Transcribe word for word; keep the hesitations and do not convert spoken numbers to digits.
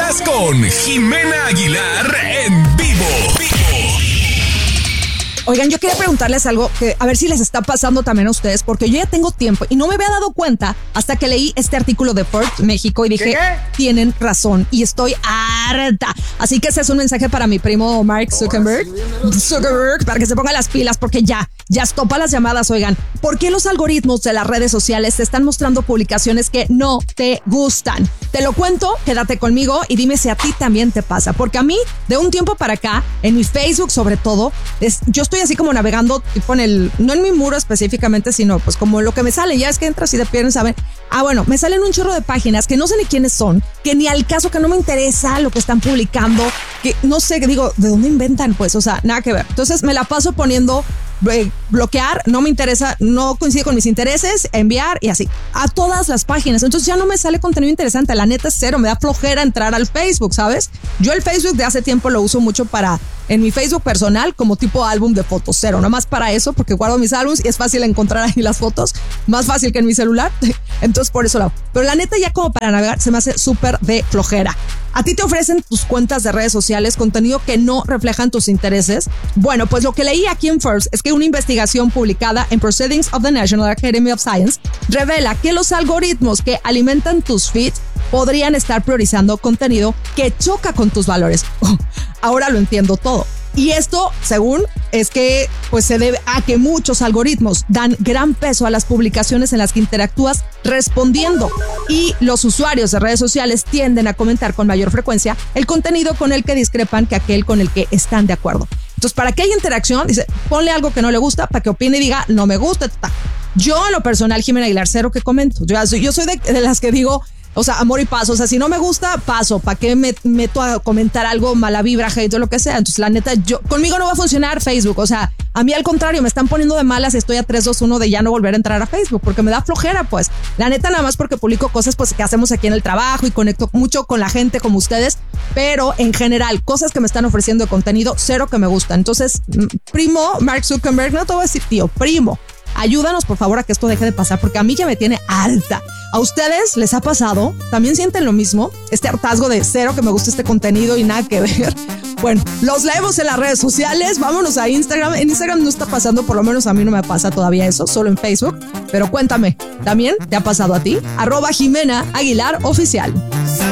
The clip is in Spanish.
Estás con Jimena Aguilar en vivo. Oigan, yo quería preguntarles algo que a ver si les está pasando también a ustedes, porque yo ya tengo tiempo y no me había dado cuenta hasta que leí este artículo de Forbes México y dije, ¿qué? Tienen razón y estoy harta. Así que ese es un mensaje para mi primo Mark Zuckerberg, Zuckerberg, para que se ponga las pilas, porque ya, ya estopa las llamadas. Oigan, ¿por qué los algoritmos de las redes sociales te están mostrando publicaciones que no te gustan? Te lo cuento, quédate conmigo y dime si a ti también te pasa, porque a mí, de un tiempo para acá, en mi Facebook sobre todo, es, yo estoy Estoy así como navegando tipo en el, no en mi muro específicamente, sino pues como lo que me sale, ya es que entras y de piernas saben, ah bueno, me salen un chorro de páginas que no sé ni quiénes son, que ni al caso, que no me interesa lo que están publicando, que no sé, digo, ¿de dónde inventan? Pues, o sea, nada que ver. Entonces me la paso poniendo eh, bloquear, no me interesa, no coincide con mis intereses, enviar y así, a todas las páginas. Entonces ya no me sale contenido interesante, la neta es cero, me da flojera entrar al Facebook, ¿sabes? Yo el Facebook de hace tiempo lo uso mucho para, en mi Facebook personal, como tipo álbum de fotos, cero, nomás para eso, porque guardo mis álbumes y es fácil encontrar ahí las fotos, más fácil que en mi celular, entonces por eso lo hago. Pero la neta ya como para navegar se me hace súper de flojera. ¿A ti te ofrecen tus cuentas de redes sociales contenido que no reflejan tus intereses? Bueno, pues lo que leí aquí en Forbes es que una investigación publicada en Proceedings of the National Academy of Science revela que los algoritmos que alimentan tus feeds podrían estar priorizando contenido que choca con tus valores. Oh, ahora lo entiendo todo. Y esto, según, es que pues se debe a que muchos algoritmos dan gran peso a las publicaciones en las que interactúas respondiendo, y los usuarios de redes sociales tienden a comentar con mayor frecuencia el contenido con el que discrepan que aquel con el que están de acuerdo. Entonces, para que haya interacción, dice, ponle algo que no le gusta para que opine y diga, no me gusta. Yo, en lo personal, Jimena Aguilar, cero que comento. Yo, yo soy de, de las que digo, o sea, amor y paso. O sea, si no me gusta, paso. ¿Para qué me meto a comentar algo, mala vibra, hate o lo que sea? Entonces, la neta, yo conmigo no va a funcionar Facebook. O sea, a mí al contrario, me están poniendo de malas y estoy a tres, dos, uno de ya no volver a entrar a Facebook porque me da flojera, pues. La neta, nada más porque publico cosas pues que hacemos aquí en el trabajo y conecto mucho con la gente como ustedes. Pero en general, cosas que me están ofreciendo de contenido, cero que me gustan. Entonces, primo Mark Zuckerberg, no te voy a decir tío, primo, ayúdanos por favor a que esto deje de pasar, porque a mí ya me tiene alta. ¿A ustedes les ha pasado? ¿También sienten lo mismo? Este hartazgo de cero que me gusta este contenido y nada que ver. Bueno, los leemos en las redes sociales. Vámonos a Instagram. En Instagram no está pasando, por lo menos a mí no me pasa todavía eso, solo en Facebook. Pero cuéntame, ¿también te ha pasado a ti? Arroba Jimena Aguilar Oficial.